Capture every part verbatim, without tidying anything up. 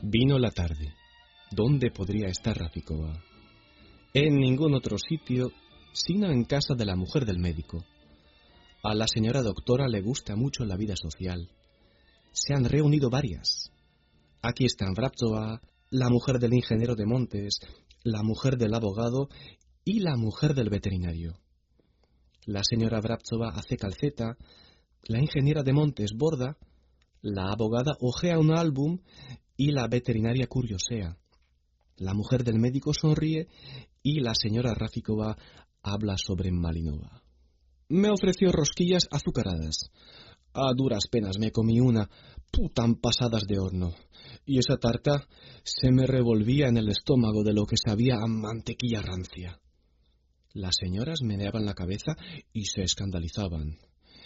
Vino la tarde. ¿Dónde podría estar Rafíkova? En ningún otro sitio, sino en casa de la mujer del médico. A la señora doctora le gusta mucho la vida social. Se han reunido varias. Aquí están Vrabtsova, la mujer del ingeniero de montes, la mujer del abogado y la mujer del veterinario. La señora Vrabtsova hace calceta, la ingeniera de montes borda, la abogada hojea un álbum y la veterinaria curiosea. La mujer del médico sonríe y la señora Rafíkova habla sobre Malinova. Me ofreció rosquillas azucaradas. A duras penas me comí una, tan pasadas de horno, y esa tarta se me revolvía en el estómago de lo que sabía a mantequilla rancia. Las señoras meneaban la cabeza y se escandalizaban.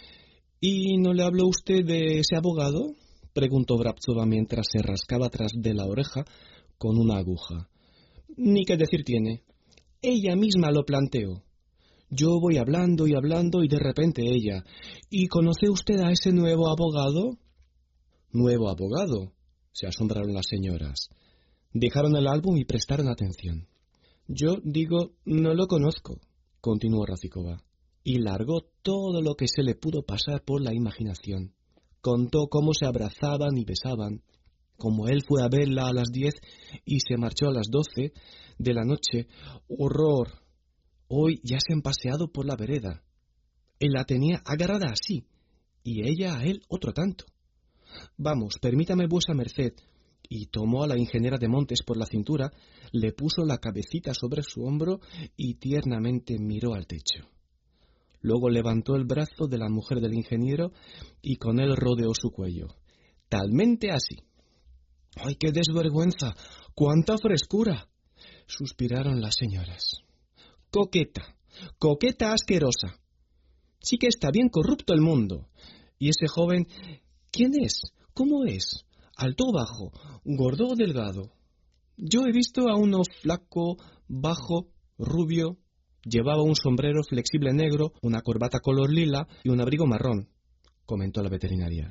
¿Y no le habló usted de ese abogado?, preguntó Vrabtsova mientras se rascaba tras de la oreja con una aguja. Ni qué decir tiene. Ella misma lo planteó. Yo voy hablando y hablando y de repente ella. ¿Y conoce usted a ese nuevo abogado? ¿Nuevo abogado?, se asombraron las señoras. Dejaron el álbum y prestaron atención. Yo digo, no lo conozco, continuó Rafíkova, y largó todo lo que se le pudo pasar por la imaginación. Contó cómo se abrazaban y besaban, cómo él fue a verla a las diez y se marchó a las doce de la noche. ¡Horror! Hoy ya se han paseado por la vereda. Él la tenía agarrada así, y ella a él otro tanto. Vamos, permítame vuesa merced. Y tomó a la ingeniera de montes por la cintura, le puso la cabecita sobre su hombro y tiernamente miró al techo. Luego levantó el brazo de la mujer del ingeniero y con él rodeó su cuello. Talmente así. ¡Ay, qué desvergüenza! ¡Cuánta frescura! Suspiraron las señoras. Coqueta, coqueta asquerosa. Sí que está bien corrupto el mundo. ¿Y ese joven, quién es? ¿Cómo es? ¿Alto o bajo? ¿Gordo o delgado? Yo he visto a uno flaco, bajo, rubio. Llevaba un sombrero flexible negro, una corbata color lila y un abrigo marrón, comentó la veterinaria.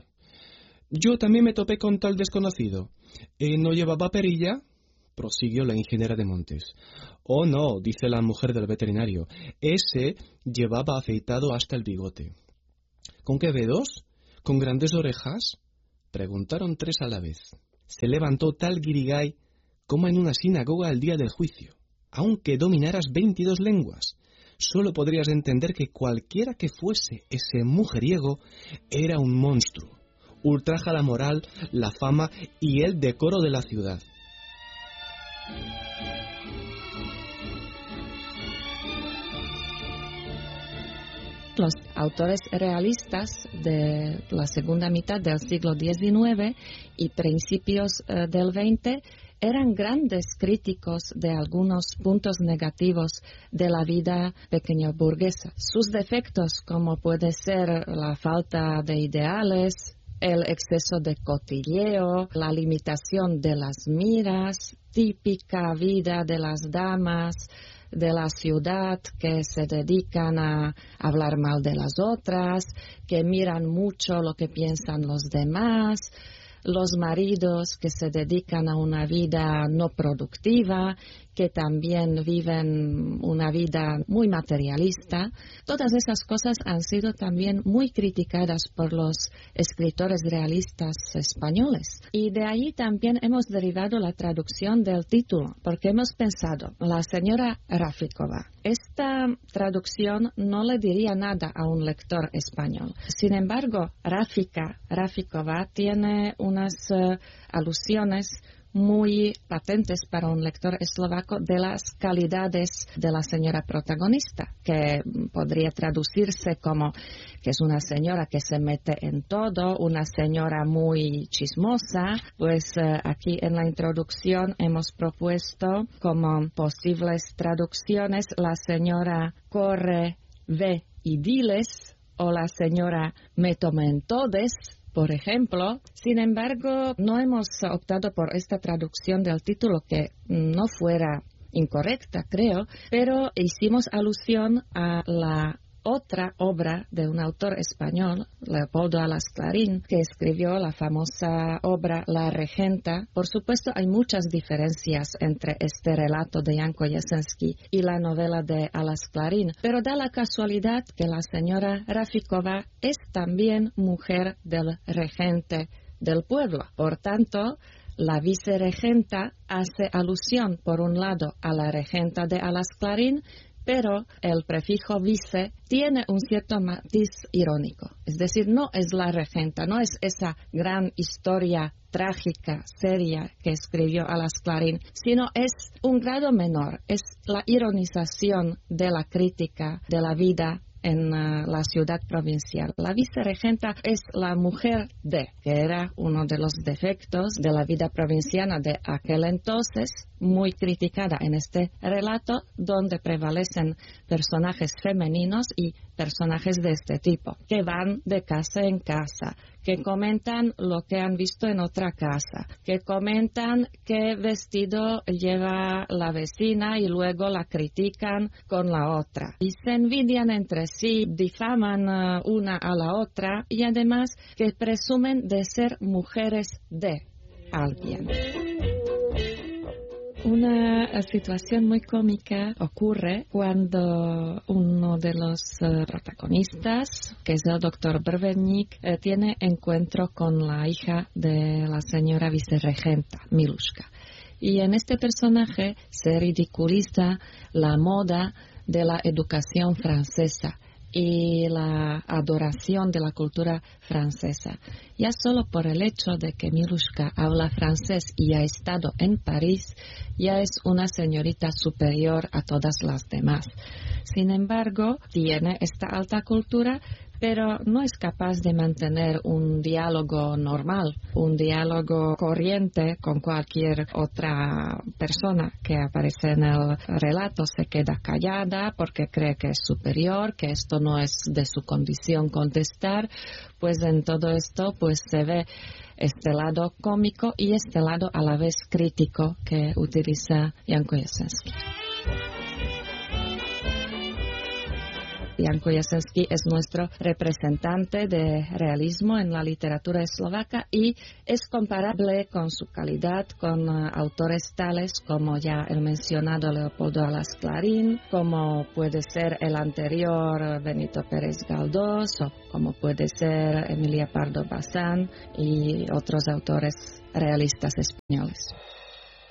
Yo también me topé con tal desconocido. ¿Eh, ¿No llevaba perilla?, prosiguió la ingeniera de montes. Oh, no, dice la mujer del veterinario. Ese llevaba afeitado hasta el bigote. ¿Con qué dedos? ¿Con grandes orejas? Preguntaron tres a la vez. Se levantó tal guirigay como en una sinagoga el día del juicio. Aunque dominaras veintidós lenguas, solo podrías entender que cualquiera que fuese ese mujeriego era un monstruo. Ultraja la moral, la fama y el decoro de la ciudad. Los autores realistas de la segunda mitad del siglo diecinueve y principios uh, del veinte eran grandes críticos de algunos puntos negativos de la vida pequeño burguesa. Sus defectos, como puede ser la falta de ideales, el exceso de cotilleo, la limitación de las miras, típica vida de las damas de la ciudad que se dedican a hablar mal de las otras, que miran mucho lo que piensan los demás, los maridos que se dedican a una vida no productiva, que también viven una vida muy materialista. Todas esas cosas han sido también muy criticadas por los escritores realistas españoles. Y de ahí también hemos derivado la traducción del título, porque hemos pensado, la señora Rafíkova. Esta traducción no le diría nada a un lector español. Sin embargo, Rafika, Rafíkova tiene unas uh, alusiones muy patentes para un lector eslovaco de las calidades de la señora protagonista, que podría traducirse como que es una señora que se mete en todo, una señora muy chismosa. Pues eh, aquí en la introducción hemos propuesto como posibles traducciones la señora corre, ve y diles, o la señora me toma en todes, por ejemplo. Sin embargo, no hemos optado por esta traducción del título, que no fuera incorrecta, creo, pero hicimos alusión a la otra obra de un autor español, Leopoldo Alas Clarín, que escribió la famosa obra La Regenta. Por supuesto, hay muchas diferencias entre este relato de Jan Kojesenský y la novela de Alas Clarín, pero da la casualidad que la señora Rafíková es también mujer del regente del pueblo. Por tanto, la viceregenta hace alusión, por un lado, a la regenta de Alas Clarín, pero el prefijo vice tiene un cierto matiz irónico. Es decir, no es la regenta, no es esa gran historia trágica, seria que escribió Alas Clarín, sino es un grado menor, es la ironización de la crítica de la vida en uh, la ciudad provincial. La viceregenta es la mujer de, que era uno de los defectos de la vida provinciana de aquel entonces, muy criticada en este relato, donde prevalecen personajes femeninos y personajes de este tipo, que van de casa en casa, que comentan lo que han visto en otra casa, que comentan qué vestido lleva la vecina y luego la critican con la otra. Y se envidian entre sí, difaman uh, una a la otra y además que presumen de ser mujeres de alguien. Una situación muy cómica ocurre cuando uno de los uh, protagonistas, que es el doctor Brvenník, eh, tiene encuentro con la hija de la señora viceregenta, Miluška. Y en este personaje se ridiculiza la moda de la educación francesa y la adoración de la cultura francesa. Ya solo por el hecho de que Miluška habla francés y ha estado en París, ya es una señorita superior a todas las demás. Sin embargo, tiene esta alta cultura, pero no es capaz de mantener un diálogo normal, un diálogo corriente con cualquier otra persona que aparece en el relato. Se queda callada porque cree que es superior, que esto no es de su condición contestar. Pues en todo esto pues se ve este lado cómico y este lado a la vez crítico que utiliza Jan Kojesenský. Jan Kojesenský es nuestro representante de realismo en la literatura eslovaca y es comparable con su calidad con uh, autores tales como ya el mencionado Leopoldo Alas Clarín, como puede ser el anterior Benito Pérez Galdós, o como puede ser Emilia Pardo Bazán y otros autores realistas españoles.